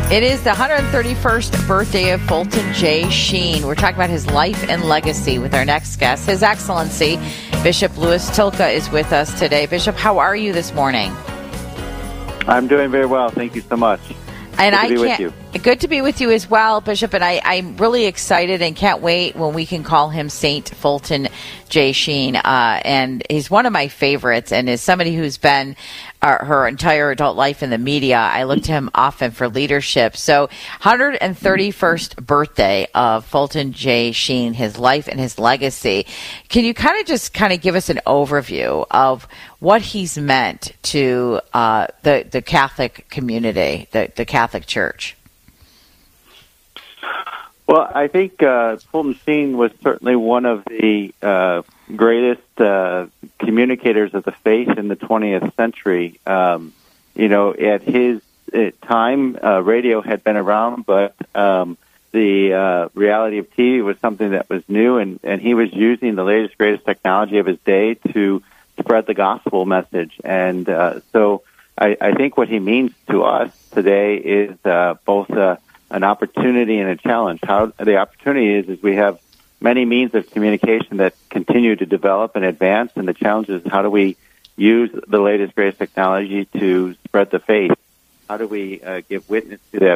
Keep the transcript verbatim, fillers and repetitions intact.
It is the one hundred thirty-first birthday of Fulton J. Sheen. We're talking about his life and legacy with our next guest. His Excellency, Bishop Louis Tilka, is with us today. Bishop, how are you this morning? I'm doing very well. Thank you so much. And good to I be can't, with you. Good to be with you as well, Bishop. And I, I'm really excited and can't wait when we can call him Saint Fulton J. Sheen. Uh, and he's one of my favorites, and is somebody who's been uh, her entire adult life in the media. I look to him often for leadership. So, one hundred thirty-first birthday of Fulton J. Sheen, his life and his legacy. Can you kind of just kind of give us an overview of what he's meant to uh, the the Catholic community, the the Catholic Church? Well, I think uh, Fulton Sheen was certainly one of the uh, greatest uh, communicators of the faith in the twentieth century. Um, you know, at his uh, time, uh, radio had been around, but um, the uh, reality of T V was something that was new, and, and he was using the latest, greatest technology of his day to spread the gospel message. And uh, so I, I think what he means to us today is uh, both uh, an opportunity and a challenge. How the opportunity is, is we have many means of communication that continue to develop and advance, and the challenge is how do we use the latest, greatest technology to spread the faith? How do we uh, give witness to that